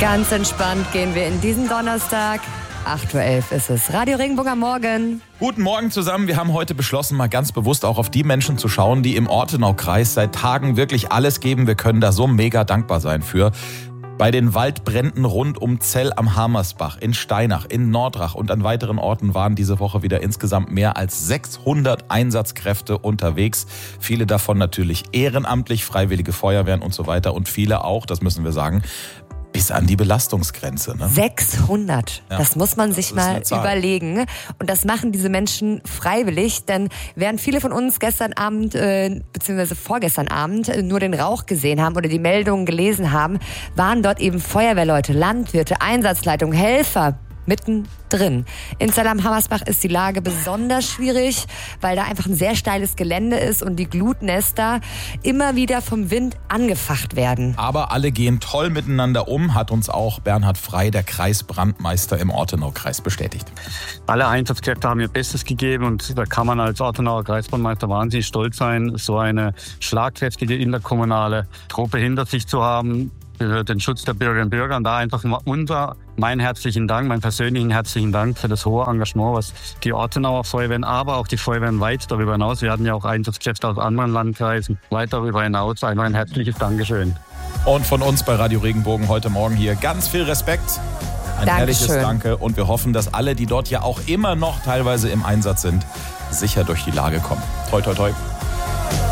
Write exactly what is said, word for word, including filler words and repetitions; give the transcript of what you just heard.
Ganz entspannt gehen wir in diesen Donnerstag. acht Uhr elf ist es. Radio Regenbogen am Morgen. Guten Morgen zusammen. Wir haben heute beschlossen, mal ganz bewusst auch auf die Menschen zu schauen, die im Ortenaukreis seit Tagen wirklich alles geben. Wir können da so mega dankbar sein für. Bei den Waldbränden rund um Zell am Hamersbach, in Steinach, in Nordrach und an weiteren Orten waren diese Woche wieder insgesamt mehr als sechshundert Einsatzkräfte unterwegs. Viele davon natürlich ehrenamtlich, freiwillige Feuerwehren und so weiter und viele auch, das müssen wir sagen, bis an die Belastungsgrenze. Ne? sechshundert, Ja, das muss man sich mal überlegen. Und das machen diese Menschen freiwillig, denn während viele von uns gestern Abend, äh, beziehungsweise vorgestern Abend, äh, nur den Rauch gesehen haben oder die Meldungen gelesen haben, waren dort eben Feuerwehrleute, Landwirte, Einsatzleitungen, Helfer mittendrin. In Zell am Hamersbach ist die Lage besonders schwierig, weil da einfach ein sehr steiles Gelände ist und die Glutnester immer wieder vom Wind angefacht werden. Aber alle gehen toll miteinander um, hat uns auch Bernhard Frey, der Kreisbrandmeister im Ortenaukreis, bestätigt. Alle Einsatzkräfte haben ihr Bestes gegeben und da kann man als Ortenauer Kreisbrandmeister wahnsinnig stolz sein, so eine schlagkräftige interkommunale Truppe hinter sich zu haben, für den Schutz der Bürgerinnen und Bürger. Und da einfach unser, mein herzlichen Dank, meinen persönlichen herzlichen Dank für das hohe Engagement, was die Ortenauer Feuerwehren, aber auch die Feuerwehren weit darüber hinaus, wir hatten ja auch Einsatzkräfte aus anderen Landkreisen, weit darüber hinaus, einfach ein herzliches Dankeschön. Und von uns bei Radio Regenbogen heute Morgen hier ganz viel Respekt, ein Dankeschön. Ehrliches Danke und wir hoffen, dass alle, die dort ja auch immer noch teilweise im Einsatz sind, sicher durch die Lage kommen. Toi, toi, toi.